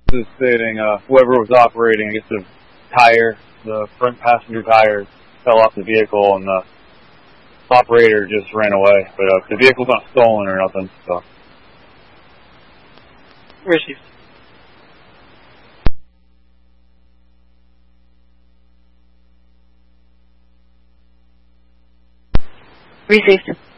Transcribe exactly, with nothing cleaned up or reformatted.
is stating uh, whoever was operating, I guess the tire, the front passenger tire fell off the vehicle and the operator just ran away. But uh, the vehicle's not stolen or nothing, so. Received. Received.